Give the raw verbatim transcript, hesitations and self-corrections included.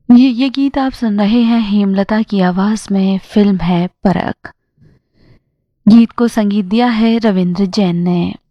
ये ये गीत आप सुन रहे हैं हेमलता की आवाज में। फिल्म है परख। गीत को संगीत दिया है रविंद्र जैन ने।